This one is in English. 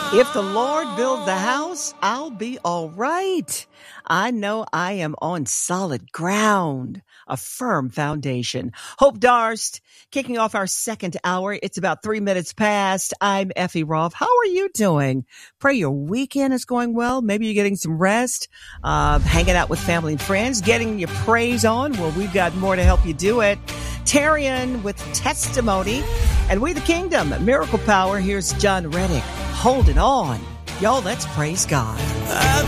If the Lord builds the house, I'll be all right. I know I am on solid ground, a firm foundation. Hope Darst, kicking off our second hour. It's about 3 minutes past. I'm Effie Roth. How are you doing? Pray your weekend is going well. Maybe you're getting some rest, hanging out with family and friends, getting your praise on. Well, we've got more to help you do it. Tarian with testimony. And We the Kingdom, Miracle Power. Here's John Reddick holding on. Y'all, let's praise God. I've